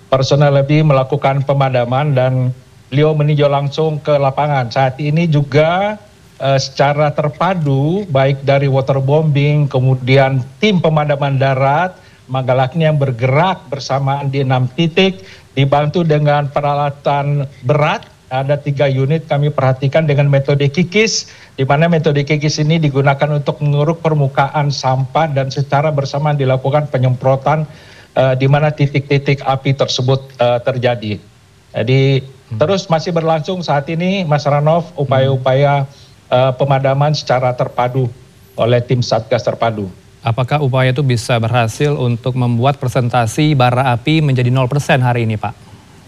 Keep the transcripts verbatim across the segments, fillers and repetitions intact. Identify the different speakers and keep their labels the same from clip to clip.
Speaker 1: personel lebih melakukan pemadaman dan beliau meninjau langsung ke lapangan. Saat ini juga uh, secara terpadu baik dari waterbombing, kemudian tim pemadaman darat, Manggala Agni yang bergerak bersamaan di enam titik, dibantu dengan peralatan berat. Ada tiga unit kami perhatikan dengan metode kikis, di mana metode kikis ini digunakan untuk mengeruk permukaan sampah dan secara bersamaan dilakukan penyemprotan uh, di mana titik-titik api tersebut uh, terjadi. Jadi hmm. terus masih berlangsung saat ini, Mas Ranov, upaya-upaya uh, pemadaman secara terpadu oleh tim Satgas Terpadu.
Speaker 2: Apakah upaya itu bisa berhasil untuk membuat presentasi bara api menjadi nol persen hari ini, Pak?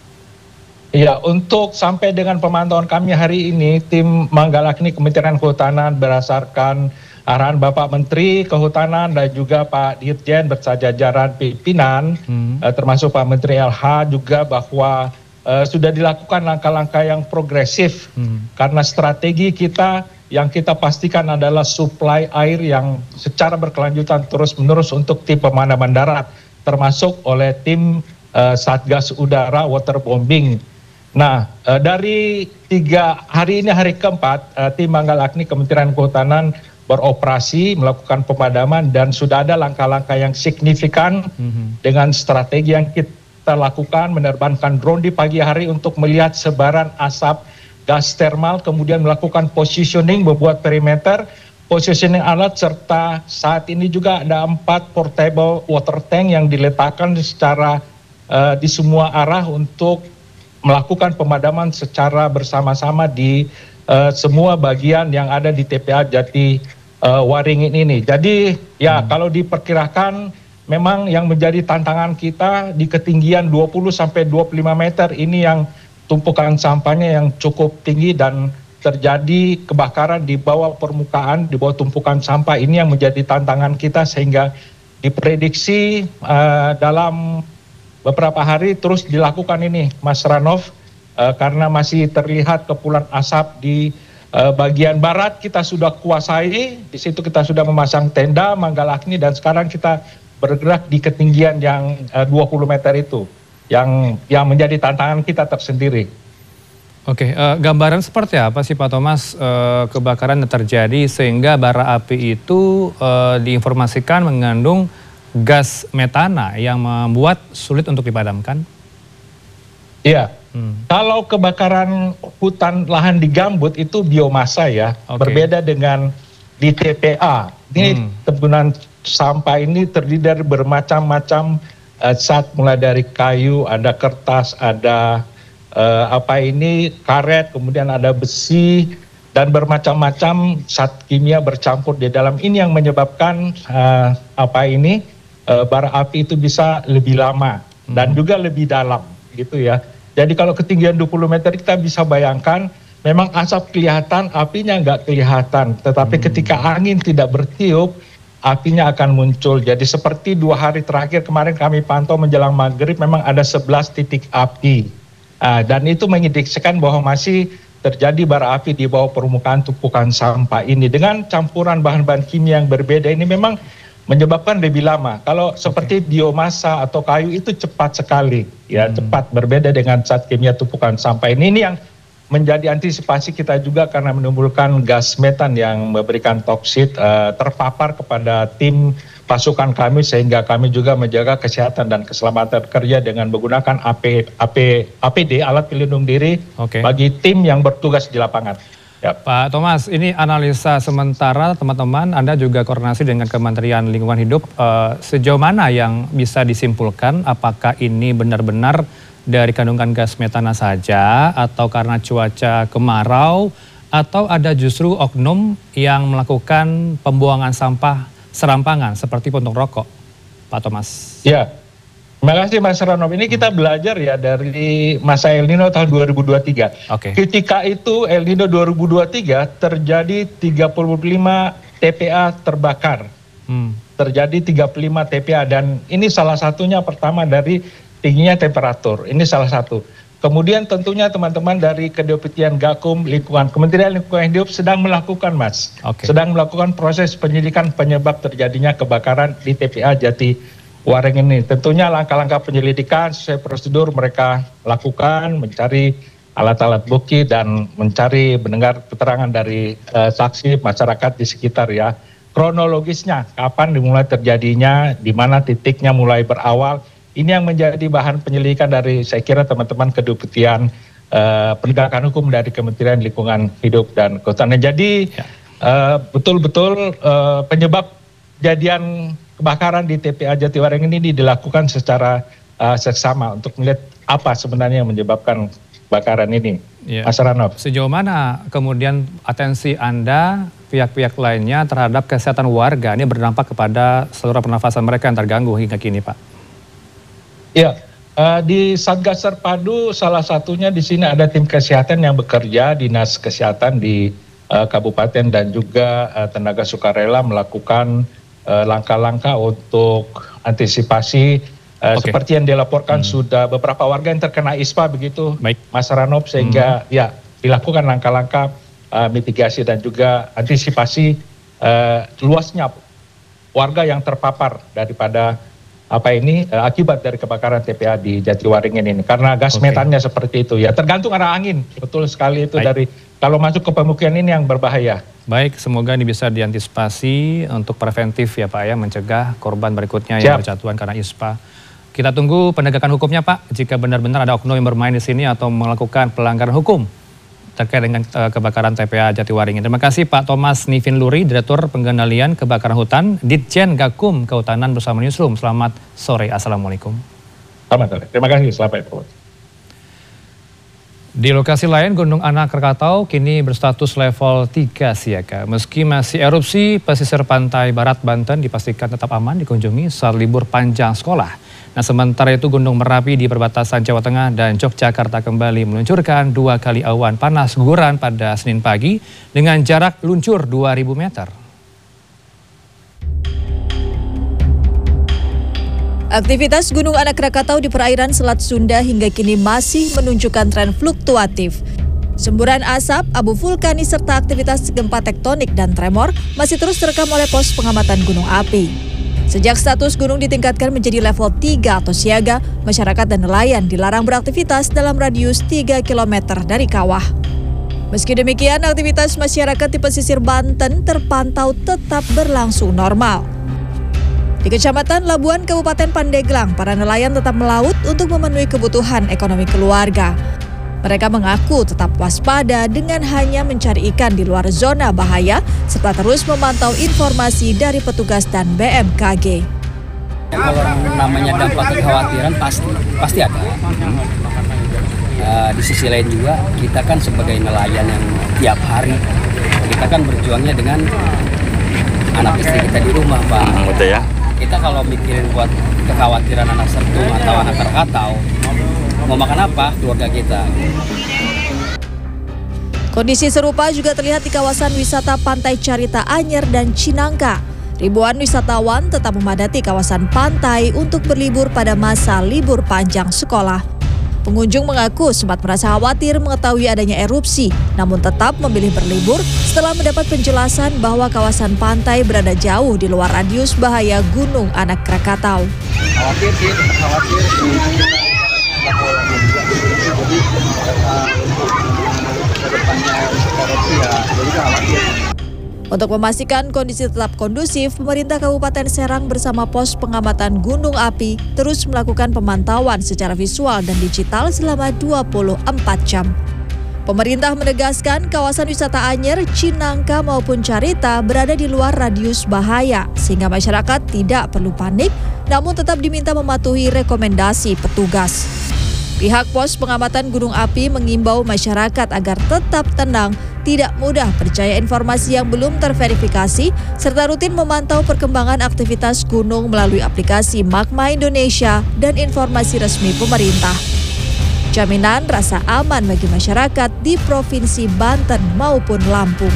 Speaker 1: Ya, untuk sampai dengan pemantauan kami hari ini, tim Manggala Agni Kementerian Kehutanan berdasarkan arahan Bapak Menteri Kehutanan dan juga Pak Dirjen bersajajaran pimpinan, hmm. eh, termasuk Pak Menteri L H juga bahwa eh, sudah dilakukan langkah-langkah yang progresif hmm. karena strategi kita yang kita pastikan adalah suplai air yang secara berkelanjutan terus-menerus untuk tim pemadaman darat, termasuk oleh tim eh, Satgas Udara Waterbombing. Nah, uh, dari tiga hari ini hari keempat, uh, tim Manggala Agni Kementerian Kehutanan beroperasi melakukan pemadaman dan sudah ada langkah-langkah yang signifikan mm-hmm. dengan strategi yang kita lakukan, menerbangkan drone di pagi hari untuk melihat sebaran asap gas termal, kemudian melakukan positioning, membuat perimeter, positioning alat, serta saat ini juga ada empat portable water tank yang diletakkan secara uh, di semua arah untuk melakukan pemadaman secara bersama-sama di uh, semua bagian yang ada di T P A Jati uh, Waringin ini. Jadi ya hmm. kalau diperkirakan memang yang menjadi tantangan kita di ketinggian dua puluh sampai dua puluh lima meter ini yang tumpukan sampahnya yang cukup tinggi dan terjadi kebakaran di bawah permukaan, di bawah tumpukan sampah ini yang menjadi tantangan kita sehingga diprediksi uh, dalam beberapa hari terus dilakukan ini, Mas Ranov, uh, karena masih terlihat kepulan asap di uh, bagian barat kita sudah kuasai, di situ kita sudah memasang tenda Manggala Agni dan sekarang kita bergerak di ketinggian yang uh, dua puluh meter itu, yang yang menjadi tantangan kita tersendiri.
Speaker 2: Oke, uh, gambaran seperti apa sih Pak Thomas uh, kebakaran yang terjadi sehingga bara api itu uh, diinformasikan mengandung gas metana yang membuat sulit untuk dipadamkan?
Speaker 1: Iya, hmm. kalau kebakaran hutan lahan di gambut itu biomasa ya, okay. berbeda dengan di T P A. Ini hmm. timbunan sampah ini terdiri dari bermacam-macam uh, zat, mulai dari kayu, ada kertas, ada uh, apa ini karet, kemudian ada besi, dan bermacam-macam zat kimia bercampur di dalam. Ini yang menyebabkan uh, apa ini Uh, bara api itu bisa lebih lama dan hmm. juga lebih dalam gitu ya. Jadi kalau ketinggian dua puluh meter kita bisa bayangkan memang asap kelihatan, apinya nggak kelihatan. Tetapi hmm. ketika angin tidak bertiup, apinya akan muncul. Jadi seperti dua hari terakhir kemarin kami pantau menjelang maghrib memang ada sebelas titik api. Uh, dan itu mengindikasikan bahwa masih terjadi bara api di bawah permukaan tumpukan sampah ini. Dengan campuran bahan-bahan kimia yang berbeda ini memang menyebabkan lebih lama. Kalau seperti okay. biomasa atau kayu itu cepat sekali, ya hmm. cepat, berbeda dengan zat kimia tumpukan sampah ini. Ini yang menjadi antisipasi kita juga karena menimbulkan gas metan yang memberikan toksit uh, terpapar kepada tim pasukan kami sehingga kami juga menjaga kesehatan dan keselamatan kerja dengan menggunakan A P, A P, A P D, alat pelindung diri okay. bagi tim yang bertugas di lapangan.
Speaker 2: Ya. Pak Thomas, ini analisa sementara teman-teman, Anda juga koordinasi dengan Kementerian Lingkungan Hidup, eh, sejauh mana yang bisa disimpulkan apakah ini benar-benar dari kandungan gas metana saja atau karena cuaca kemarau atau ada justru oknum yang melakukan pembuangan sampah serampangan seperti puntung rokok, Pak Thomas?
Speaker 1: Ya. Terima kasih Mas Ranov. Ini kita belajar ya dari masa El Nino tahun dua ribu dua puluh tiga.
Speaker 2: Okay.
Speaker 1: Ketika itu El Nino dua ribu dua puluh tiga terjadi tiga puluh lima T P A terbakar. Hmm. Terjadi tiga puluh lima T P A dan ini salah satunya pertama dari tingginya temperatur. Ini salah satu. Kemudian tentunya teman-teman dari Kedeputian Gakum Lingkungan, Kementerian Lingkungan Hidup sedang melakukan Mas. Okay. Sedang melakukan proses penyidikan penyebab terjadinya kebakaran di T P A Jati Waring ini. Tentunya langkah-langkah penyelidikan sesuai prosedur mereka lakukan, mencari alat-alat bukti dan mencari mendengar keterangan dari uh, saksi masyarakat di sekitar ya. Kronologisnya, kapan dimulai terjadinya, di mana titiknya mulai berawal, ini yang menjadi bahan penyelidikan dari saya kira teman-teman kedeputian uh, penegakan hukum dari Kementerian Lingkungan Hidup dan Kehutanan. Jadi ya. uh, betul-betul uh, penyebab kejadian kebakaran di T P A Jatiwaringin ini dilakukan secara uh, seksama untuk melihat apa sebenarnya yang menyebabkan kebakaran ini. Ya. Mas Ranov.
Speaker 2: Sejauh mana kemudian atensi Anda, pihak-pihak lainnya terhadap kesehatan warga ini berdampak kepada saluran pernafasan mereka yang terganggu hingga kini, Pak?
Speaker 1: Ya, uh, di Satgas Terpadu salah satunya di sini ada tim kesehatan yang bekerja, Dinas Kesehatan di uh, Kabupaten dan juga uh, tenaga sukarela melakukan langkah-langkah uh, untuk antisipasi uh, okay. Seperti yang dilaporkan hmm. sudah beberapa warga yang terkena I S P A begitu, Baik. Mas Ranop, sehingga hmm. ya dilakukan langkah-langkah uh, mitigasi dan juga antisipasi uh, luasnya warga yang terpapar daripada apa ini uh, akibat dari kebakaran T P A di Jatiwaringin ini, karena gas okay. metannya seperti itu ya, tergantung arah angin, betul sekali itu. Baik. Dari kalau masuk ke pemukiman ini yang berbahaya.
Speaker 2: Baik, semoga ini bisa diantisipasi untuk preventif ya Pak ya, mencegah korban berikutnya yang berjatuhan karena I S P A. Kita tunggu penegakan hukumnya Pak, jika benar-benar ada oknum yang bermain di sini atau melakukan pelanggaran hukum terkait dengan uh, kebakaran T P A Jatiwaringin. Terima kasih Pak Thomas Nivin Luri, Direktur Pengendalian Kebakaran Hutan, Ditjen Gakum Kehutanan bersama Newsroom. Selamat sore, Assalamualaikum.
Speaker 1: Selamat sore, terima kasih, selamat sore.
Speaker 2: Di lokasi lain, Gunung Anak Krakatau kini berstatus level tiga siaga. Meski masih erupsi, pesisir pantai barat Banten dipastikan tetap aman dikunjungi saat libur panjang sekolah. Nah, sementara itu Gunung Merapi di perbatasan Jawa Tengah dan Yogyakarta kembali meluncurkan dua kali awan panas guguran pada Senin pagi dengan jarak luncur dua ribu meter.
Speaker 3: Aktivitas Gunung Anak Krakatau di perairan Selat Sunda hingga kini masih menunjukkan tren fluktuatif. Semburan asap, abu vulkanis serta aktivitas gempa tektonik dan tremor masih terus terekam oleh pos pengamatan gunung api. Sejak status gunung ditingkatkan menjadi level tiga atau siaga, masyarakat dan nelayan dilarang beraktivitas dalam radius tiga kilometer dari kawah. Meski demikian, aktivitas masyarakat di pesisir Banten terpantau tetap berlangsung normal. Di Kecamatan Labuan, Kabupaten Pandeglang, para nelayan tetap melaut untuk memenuhi kebutuhan ekonomi keluarga. Mereka mengaku tetap waspada dengan hanya mencari ikan di luar zona bahaya, serta terus memantau informasi dari petugas dan B M K G.
Speaker 4: Kalau namanya dampak kekhawatiran pasti pasti ada. Uh, di sisi lain juga kita kan sebagai nelayan yang tiap hari kita kan berjuangnya dengan anak istri kita di rumah, Pak. Betul ya. Kita kalau mikirin buat kekhawatiran anak sertung atau anak Krakatau, mau makan apa keluarga kita.
Speaker 3: Kondisi serupa juga terlihat di kawasan wisata Pantai Carita Anyer dan Cinangka. Ribuan wisatawan tetap memadati kawasan pantai untuk berlibur pada masa libur panjang sekolah. Pengunjung mengaku sempat merasa khawatir mengetahui adanya erupsi, namun tetap memilih berlibur setelah mendapat penjelasan bahwa kawasan pantai berada jauh di luar radius bahaya Gunung Anak Krakatau.
Speaker 5: Khawatir sih, tetap khawatir. Jadi kedepannya erupsi ya, jadi khawatir.
Speaker 3: Untuk memastikan kondisi tetap kondusif, pemerintah Kabupaten Serang bersama pos pengamatan gunung api terus melakukan pemantauan secara visual dan digital selama dua puluh empat jam. Pemerintah menegaskan kawasan wisata Anyer, Cinangka maupun Carita berada di luar radius bahaya, sehingga masyarakat tidak perlu panik, namun tetap diminta mematuhi rekomendasi petugas. Pihak pos pengamatan gunung api mengimbau masyarakat agar tetap tenang, tidak mudah percaya informasi yang belum terverifikasi, serta rutin memantau perkembangan aktivitas gunung melalui aplikasi Magma Indonesia dan informasi resmi pemerintah. Jaminan rasa aman bagi masyarakat di Provinsi Banten maupun Lampung.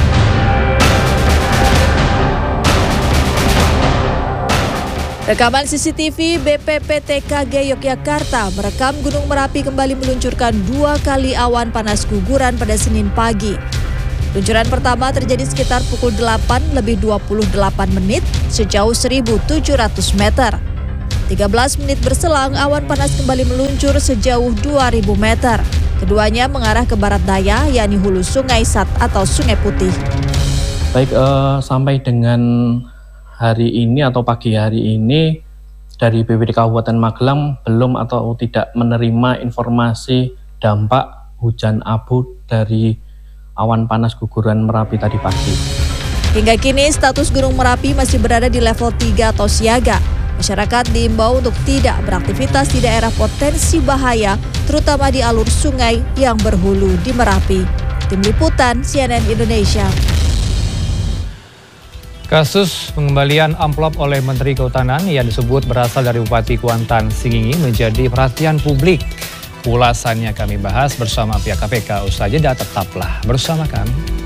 Speaker 3: Rekaman C C T V B P P T K G Yogyakarta merekam Gunung Merapi kembali meluncurkan dua kali awan panas guguran pada Senin pagi. Luncuran pertama terjadi sekitar pukul delapan lebih dua puluh delapan menit sejauh seribu tujuh ratus meter. tiga belas menit berselang, awan panas kembali meluncur sejauh dua ribu meter. Keduanya mengarah ke barat daya, yakni hulu Sungai Sat atau Sungai Putih.
Speaker 6: Baik, eh, sampai dengan hari ini atau pagi hari ini, dari B P D Kabupaten Magelang belum atau tidak menerima informasi dampak hujan abu dari awan panas guguran Merapi tadi pagi.
Speaker 3: Hingga kini status Gunung Merapi masih berada di level tiga atau siaga. Masyarakat diimbau untuk tidak beraktivitas di daerah potensi bahaya, terutama di alur sungai yang berhulu di Merapi. Tim Liputan C N N Indonesia.
Speaker 2: Kasus pengembalian amplop oleh Menteri Kehutanan yang disebut berasal dari Bupati Kuantan Singingi menjadi perhatian publik. Ulasannya kami bahas bersama pihak K P K. Usai jeda, tetaplah bersama kami.